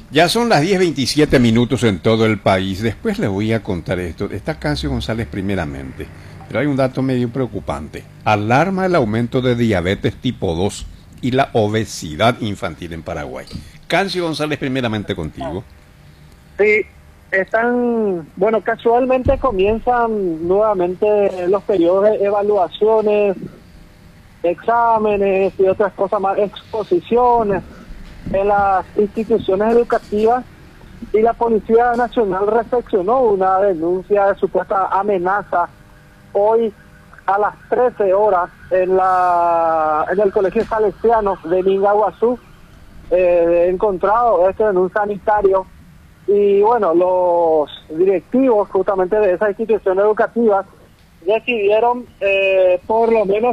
Ya son las 10:27 en todo el país. Después les voy a contar esto. Está Cancio González primeramente. Pero hay un dato medio preocupante. Alarma el aumento de diabetes tipo 2 y la obesidad infantil en Paraguay. Cancio González primeramente contigo. Sí, bueno, casualmente comienzan nuevamente los periodos de evaluaciones, exámenes y otras cosas más, exposiciones en las instituciones educativas, y la Policía Nacional recepcionó una denuncia de supuesta amenaza hoy a las 13 horas en el Colegio Salesiano de Mingaguazú, encontrado esto en un sanitario. Y bueno, los directivos justamente de esa institución educativa decidieron por lo menos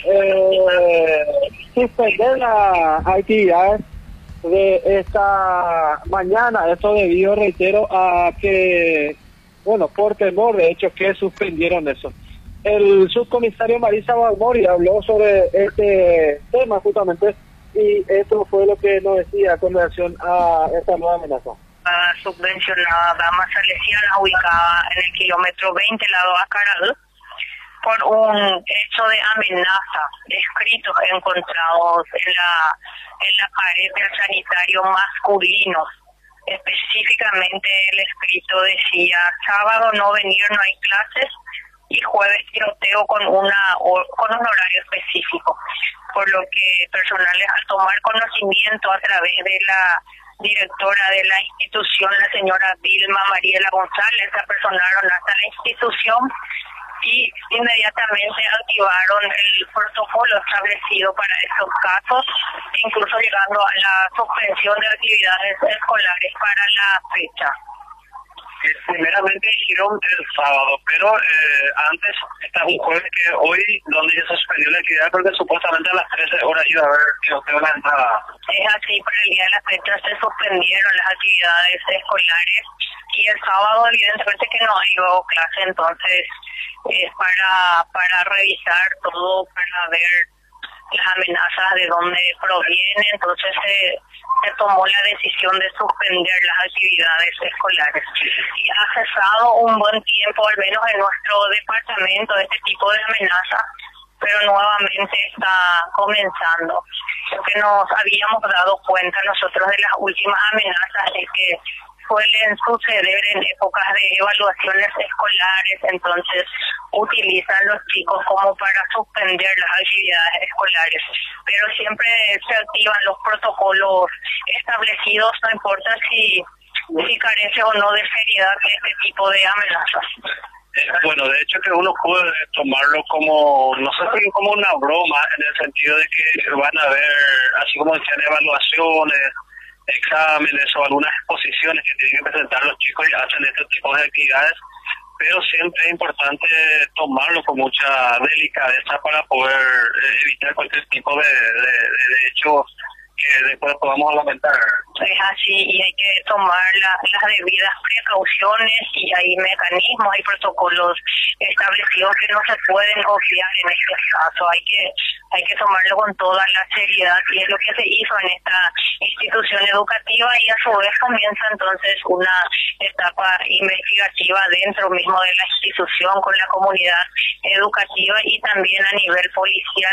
suspender las actividades de esta mañana. Esto debido, reitero, a que, bueno, por temor, de hecho, que suspendieron eso. El subcomisario Marisa Balmori habló sobre este tema justamente, y esto fue lo que nos decía con relación a esta nueva amenaza. Subvencionada Dama Salesiana, ubicada en el kilómetro 20, lado Acaral, por un hecho de amenaza, escritos encontrados en la pared del sanitario masculino. Específicamente el escrito decía: sábado no venir, no hay clases, y jueves tiroteo con un horario específico. Por lo que personales, al tomar conocimiento a través de la directora de la institución, la señora Vilma Mariela González, se apersonaron hasta la institución y inmediatamente activaron el protocolo establecido para estos casos, incluso llegando a la suspensión de actividades escolares para la fecha. Primeramente dijeron el sábado, pero antes está un jueves que hoy, donde ya se suspendió la actividad, porque supuestamente a las 13 horas iba a haber tiroteo en la entrada. Es así, para el día de la fecha se suspendieron las actividades escolares, y el sábado evidentemente que no hay luego clase, entonces es para revisar todo, para ver las amenazas de dónde provienen. Entonces se tomó la decisión de suspender las actividades escolares. Y ha cesado un buen tiempo, al menos en nuestro departamento, este tipo de amenazas, pero nuevamente está comenzando. Lo que nos habíamos dado cuenta nosotros de las últimas amenazas es que suelen suceder en épocas de evaluaciones escolares, entonces utilizan los chicos como para suspender las actividades escolares, pero siempre se activan los protocolos establecidos, no importa si carece o no de seriedad este tipo de amenazas. Bueno, de hecho que uno puede tomarlo como, no sé si como una broma, en el sentido de que van a haber, así como decían, evaluaciones, exámenes o algunas exposiciones que tienen que presentar los chicos y hacen este tipo de actividades, pero siempre es importante tomarlo con mucha delicadeza para poder evitar cualquier tipo de hecho que después podamos lamentar. Es así, y hay que tomar las debidas precauciones, y hay mecanismos, hay protocolos establecidos que no se pueden obviar en este caso. Hay que tomarlo con toda la seriedad, y es lo que se hizo en esta institución educativa, y a su vez comienza entonces una etapa investigativa dentro mismo de la institución con la comunidad educativa y también a nivel policial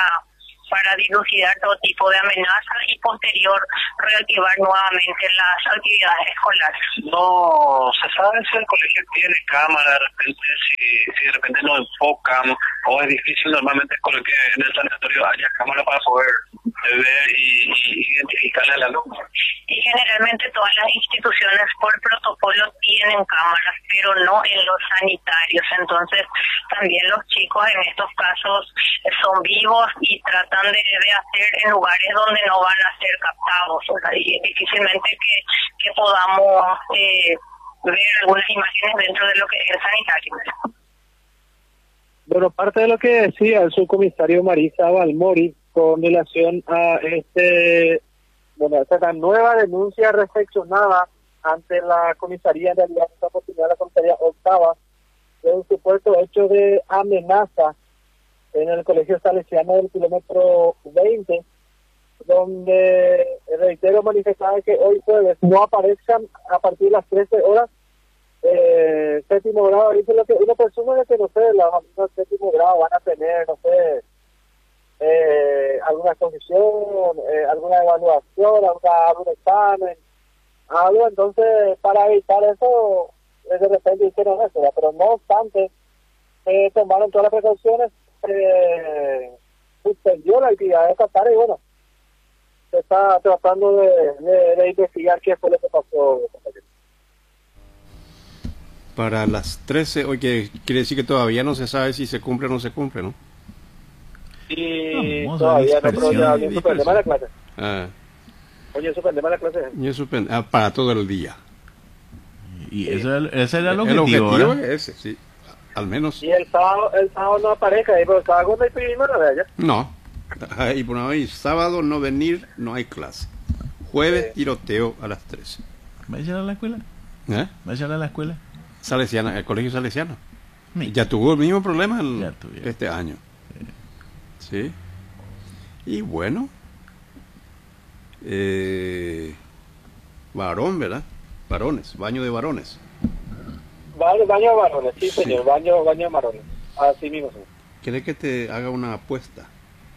para dilucidar todo tipo de amenazas y posterior reactivar nuevamente las actividades escolares. No se sabe si el colegio tiene cámara, de repente si de repente no enfocan, o es difícil normalmente con que en el sanatorio haya cámara para poder ver y identificar al alumno. Y generalmente todas las instituciones por protocolo tienen cámaras, pero no en los sanitarios. Entonces también los chicos en estos casos son vivos y tratan de hacer en lugares donde no van a ser captados. O sea, y difícilmente que podamos ver algunas imágenes dentro de lo que es el sanitario. Bueno, parte de lo que decía el subcomisario Marisa Balmori con relación a esta nueva denuncia recepcionada ante la comisaría de Alianza Popular, la comisaría octava, de un supuesto hecho de amenaza en el Colegio Salesiano del kilómetro 20. donde, reitero, manifestaba que hoy jueves no aparezcan a partir de las 13 horas. Séptimo grado, dice lo que uno presume de que, no sé, los alumnos de séptimo grado van a tener, no sé, alguna exposición, alguna evaluación, algún examen, algo. Entonces, para evitar eso, de repente hicieron eso, ¿verdad? Pero no obstante, tomaron todas las precauciones, suspendió la actividad de esta tarde y bueno, se está tratando de investigar qué fue lo que pasó. Para las 13, oye, quiere decir que todavía no se sabe si se cumple o no se cumple, ¿no? Y Vamos a todavía no, pero ya dispersión. suspendemos la clase. Ah, Oye, suspendemos la clase. para todo el día. Y ese era el El objetivo, objetivo ¿verdad? es ese, sí. Al menos. Y el sábado no aparezca ahí, pero el sábado no imprimimos nada de allá. No. Y por hoy, sábado no venir, no hay clase. Jueves, tiroteo a las 13. ¿Va a echar a la escuela? ¿Eh? ¿Va a echar a la escuela? Salesiana, el colegio salesiano. Sí. Ya tuvo el mismo problema Ya tuvieron. este año. Sí. Y bueno. Varón, ¿verdad? Varones, baño de varones. Baño de varones, sí, Sí. señor, baño de varones. Así mismo, señor. ¿Quieres que te haga una apuesta?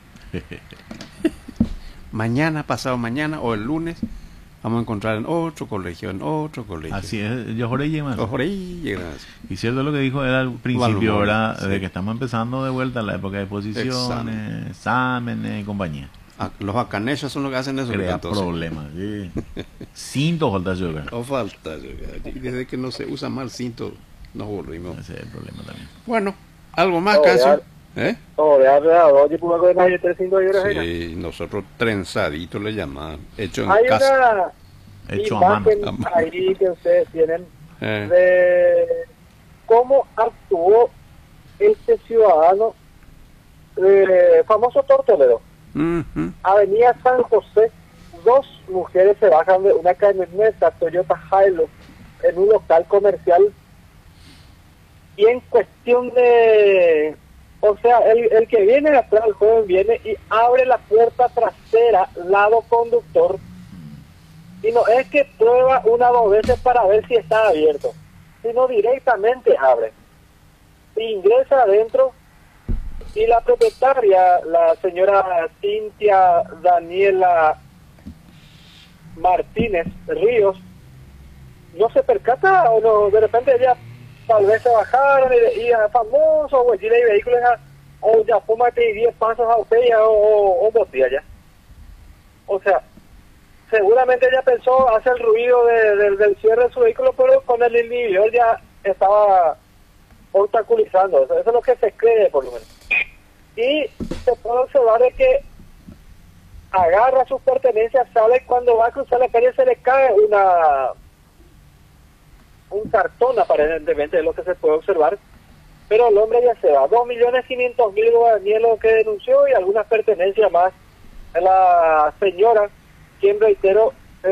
Mañana, pasado mañana o el lunes, vamos a encontrar en otro colegio, Así es, yo joré llegar. Ojo, ahí llegan así. Y cierto lo que dijo era al principio, Valor, ¿verdad? sí. De que estamos empezando de vuelta la época de exposiciones, exámenes y compañía. Los acanechos son los que hacen eso. Crea entonces. problemas. Sí. Cinto falta yoga. No falta. Desde que no se usa mal cinto, nos volvimos. Ese es el problema también. Bueno, ¿algo más, No, Casio? ¿Eh? No, de alrededor, oye, pues con el 35 euros. Sí, nosotros trenzadito le llaman. Hecho en Hay casa. una Hecho a mano. imagen ahí que ustedes tienen Eh, de cómo actuó este ciudadano, famoso tortolero. ujú. Avenida San José, dos mujeres se bajan de una camioneta Toyota Hilux en un local comercial y en cuestión de, o sea, el que viene de atrás, el joven viene y abre la puerta trasera, lado conductor, y no es que prueba una o dos veces para ver si está abierto, sino directamente abre, ingresa adentro. Y la propietaria, la señora Cintia Daniela Martínez Ríos, no se percata o no, de repente ella tal vez se bajaron y a famoso o y vehículos o ya fúmate 10 pasos a usted o botella ya. O sea, seguramente ella pensó, hace el ruido del cierre de su vehículo, pero con el inhibidor ya estaba obstaculizando. Eso es lo que se cree, por lo menos. Y se puede observar de que agarra sus pertenencias, sale, cuando va a cruzar la calle se le cae un cartón, aparentemente es lo que se puede observar, pero el hombre ya se va. 2.500.000 guaraníes lo que denunció y algunas pertenencias más. La señora, quien reitero,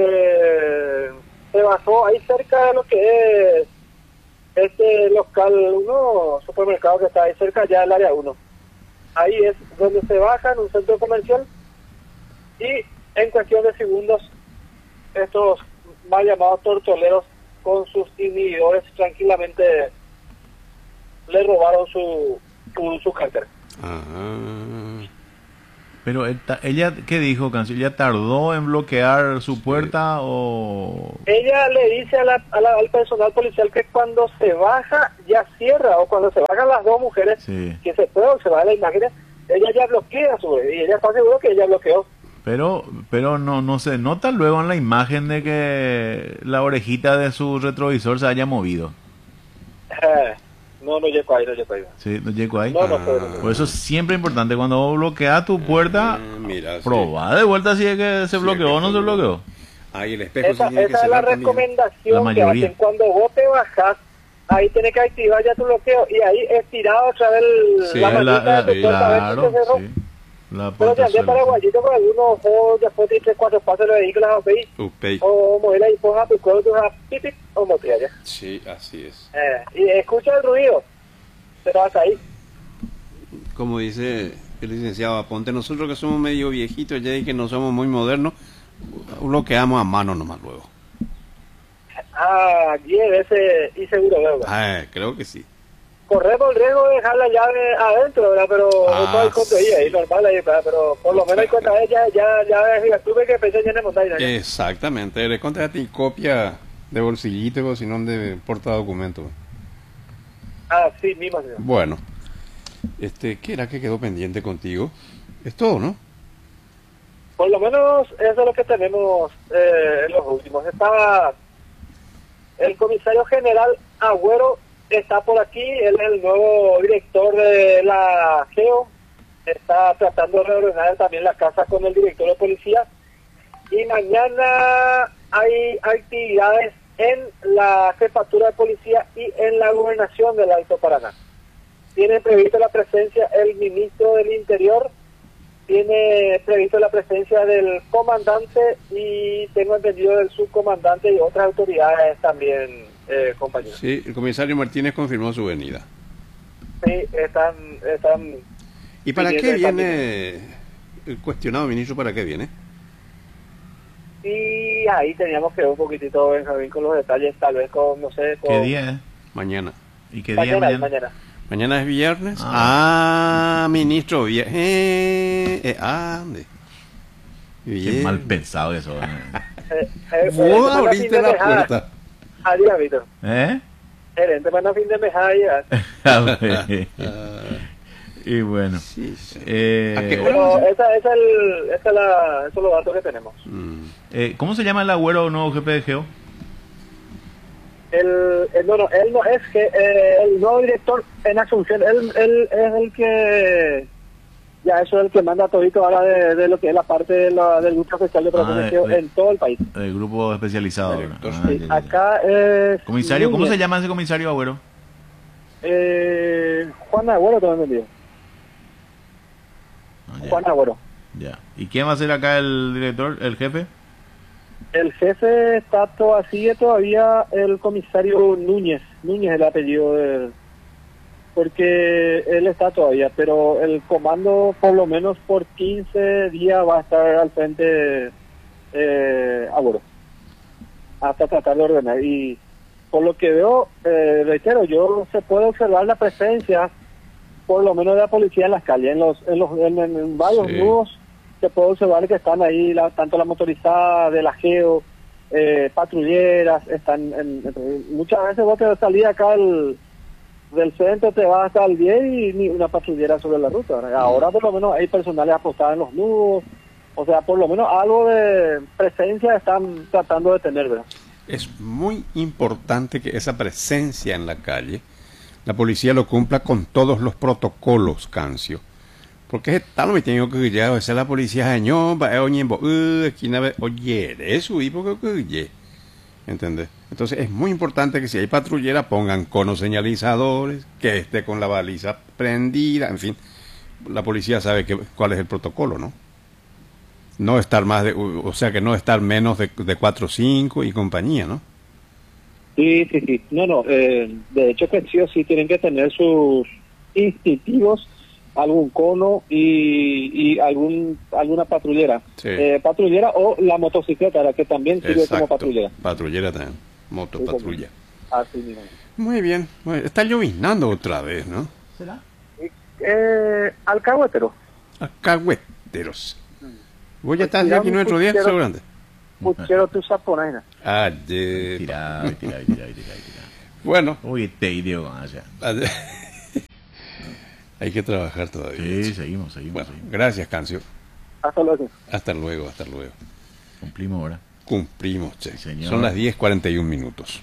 se basó ahí cerca de lo que es este local 1, supermercado que está ahí cerca ya del área 1. Ahí es donde se baja en un centro comercial y en cuestión de segundos estos mal llamados tortoleros con sus inhibidores tranquilamente le robaron su cartera. Ajá. Pero ella, ¿qué dijo, Cancio? ¿Ella tardó en bloquear su puerta o...? Ella le dice al personal policial que cuando se baja ya cierra, o cuando se bajan las dos mujeres, Sí. que se puede observar en la imagen, ella ya bloquea su vez, y ella está segura que ella bloqueó. Pero no se nota luego en la imagen de que la orejita de su retrovisor se haya movido. No llegó ahí. Sí, no llegó ahí. No, Por eso es siempre importante cuando vos bloqueas tu puerta, Mira, sí. probá de vuelta si es que se Sí, bloqueó o es que no se se bloqueó. Ahí el espejo Esa se tiene que es la cerrar también. La recomendación que mayoría. hacen. Cuando vos te bajas, ahí tenés que activar ya tu bloqueo, y ahí estirado otra vez Sí, la manita de tu puerta, a ver si claro, se cerró. sí. La Pero puerta si andé suelta. paraguayito con algunos ojos, después de 3-4 pasos de los vehículos a pedir, Upey. o modela y ponga tu cuerpo, pipip, o motilla. Sí, así es. Y escucha el ruido, pero hasta ahí. Como dice el licenciado Aponte. Nosotros que somos medio viejitos ya y que no somos muy modernos, lo quedamos a mano nomás luego. Ah, 10 veces y seguro, ¿verdad? Ah, creo que sí. Corremos el riesgo de dejar la llave adentro, ¿verdad? Pero eso hay contraía ahí, normal ahí, ¿verdad? Pero por lo menos hay contra ella, ya tuve que pensar ya en montaña. Exactamente, le contraté copia de bolsillito, si no de portadocumentos. Ah, sí, mismo, señor. Bueno, ¿qué era que quedó pendiente contigo? Es todo, ¿no? Por lo menos eso es lo que tenemos en los últimos. Está el comisario general Agüero, está por aquí, él es el nuevo director de la GEO, está tratando de reordenar también la casa con el director de policía, y mañana hay actividades en la jefatura de policía y en la gobernación del Alto Paraná. Tiene previsto la presencia el ministro del Interior, tiene previsto la presencia del comandante y tengo entendido del subcomandante y otras autoridades también, compañeros. Sí, el comisario Martínez confirmó su venida. Sí, están. ¿Y para qué viene el cuestionado ministro? ¿Para qué viene? Y ahí teníamos que ver un poquitito, Benjamín, con los detalles, tal vez con, no sé, con... ¿Qué día es? Mañana. ¿Y qué día Mañana. ¿Mañana es viernes? Ministro, viernes. ¿Dónde? Qué mal pensado eso. Vos abriste la puerta. Adiós, Víctor. ¿Eh? Gerente, bueno, fin de mes, ahí. Y bueno. Sí, sí. Pero esos son los datos que tenemos. ¿Cómo se llama el Agüero nuevo jefe de GEO? Él no es que el nuevo director en Asunción, él es el que ya eso es el que manda todito ahora de lo que es la parte del grupo especial de operaciones en todo el país. El grupo especializado. Sí, acá es comisario, ¿cómo se llama ese comisario Agüero? Juan Agüero, tengo entendido. Juan Agüero. Ya. ¿Y quién va a ser acá el director, el jefe? El jefe está sigue todavía el comisario Núñez. Núñez es el apellido de... Porque él está todavía, pero el comando por lo menos por 15 días va a estar al frente Agüero. Hasta tratar de ordenar. Y por lo que veo, reitero, se puede observar la presencia por lo menos de la policía en las calles, en varios nudos se puede observar que están ahí tanto la motorizada de la GEO, patrulleras, están muchas veces vos te salís acá del centro, te vas hasta el 10 y ni una patrullera sobre la ruta, ¿verdad? Ahora por lo menos hay personales apostados en los nudos, o sea, por lo menos algo de presencia están tratando de tener, ¿verdad? Es muy importante que esa presencia en la calle la policía lo cumpla con todos los protocolos, Cancio. Porque está me tengo que ir a la policía, señor, oye, eso y porque oye. ¿Entendés? Entonces es muy importante que si hay patrullera pongan conos señalizadores, que esté con la baliza prendida, en fin. La policía sabe cuál es el protocolo, ¿no? No estar que no estar menos de 4 o 5 y compañía, ¿no? Sí. No, de hecho que sí o sí tienen que tener sus instintivos, algún cono y alguna patrullera. Sí. Patrullera o la motocicleta, la que también sirve como patrullera. Patrullera también, motopatrulla. Así mismo. Muy bien. Bueno, está lloviznando otra vez, ¿no? ¿Será? Alcahuétero. Alcahuéteros. ¿Vos ya estás aquí nuestro día, seguramente? Puchero tu saponaina. Tira. Bueno. Uy, te idioma allá. Hay que trabajar todavía. Sí, seguimos. Bueno, gracias, Cancio. Hasta luego. Hasta luego. Cumplimos ahora. Cumplimos, che. Sí, son las 10:41.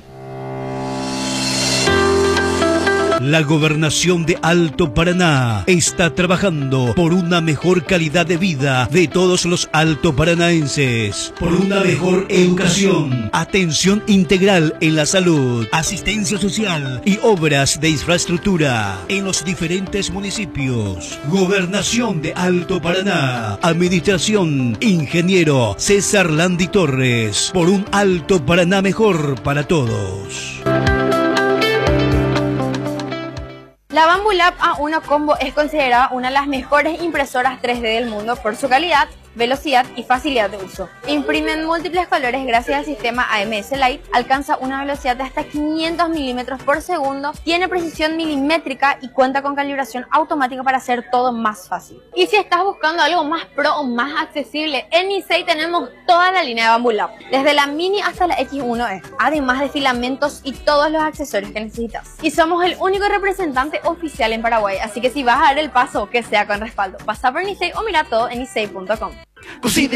La Gobernación de Alto Paraná está trabajando por una mejor calidad de vida de todos los altoparanaenses, por una mejor educación, atención integral en la salud, asistencia social y obras de infraestructura en los diferentes municipios. Gobernación de Alto Paraná, Administración Ingeniero César Landi Torres, por un Alto Paraná mejor para todos. La Bambu Lab A1 Combo es considerada una de las mejores impresoras 3D del mundo por su calidad, velocidad y facilidad de uso. Imprime en múltiples colores gracias al sistema AMS Light, alcanza una velocidad de hasta 500 milímetros por segundo, tiene precisión milimétrica y cuenta con calibración automática para hacer todo más fácil. Y si estás buscando algo más pro o más accesible, en Issei tenemos toda la línea de Bambu Lab, desde la Mini hasta la X1E, además de filamentos y todos los accesorios que necesitas. Y somos el único representante oficial en Paraguay, así que si vas a dar el paso, que sea con respaldo. Pasa por Issei o mira todo en issei.com.